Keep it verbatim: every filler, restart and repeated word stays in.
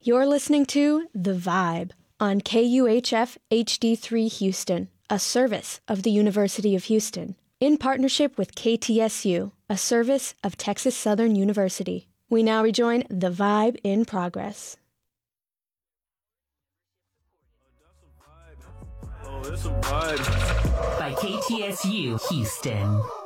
You're listening to The Vibe on K U H F H D three Houston, a service of the University of Houston, in partnership with K T S U, a service of Texas Southern University. We now rejoin The Vibe in progress. Oh, it's a vibe. By K T S U Houston.